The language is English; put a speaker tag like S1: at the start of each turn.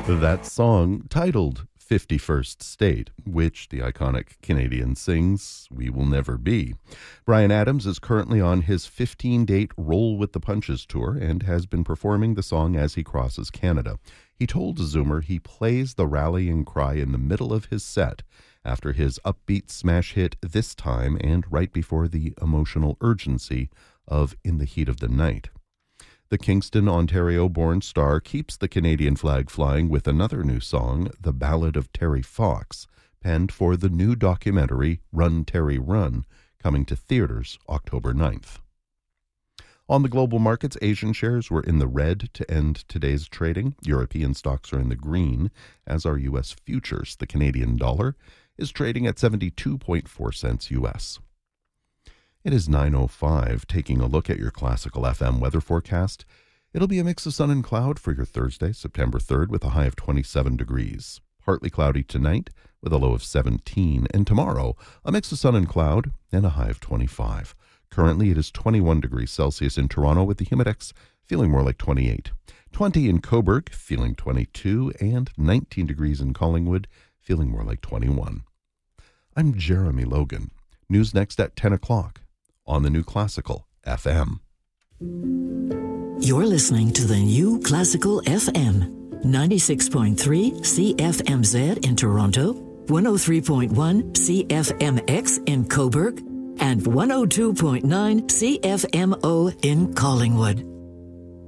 S1: That song, titled 51st State, which the iconic Canadian sings, We Will Never Be. Bryan Adams is currently on his 15-date Roll with the Punches tour and has been performing the song as he crosses Canada. He told Zoomer he plays the rallying cry in the middle of his set after his upbeat smash hit This Time and right before the emotional urgency of In the Heat of the Night. The Kingston, Ontario-born star keeps the Canadian flag flying with another new song, The Ballad of Terry Fox, penned for the new documentary Run, Terry, Run, coming to theaters October 9th. On the global markets, Asian shares were in the red to end today's trading. European stocks are in the green, as are U.S. futures. The Canadian dollar is trading at 72.4 cents U.S. It is 9:05. Taking a look at your classical FM weather forecast. It'll be a mix of sun and cloud for your Thursday, September 3rd, with a high of 27 degrees. Partly cloudy tonight with a low of 17. And tomorrow, a mix of sun and cloud and a high of 25. Currently, it is 21 degrees Celsius in Toronto with the Humidex feeling more like 28. 20 in Cobourg, feeling 22. And 19 degrees in Collingwood, feeling more like 21. I'm Jeremy Logan. News next at 10 o'clock. On the New Classical FM.
S2: You're listening to the New Classical FM, 96.3 CFMZ in Toronto, 103.1 CFMX in Cobourg, and 102.9 CFMO in Collingwood.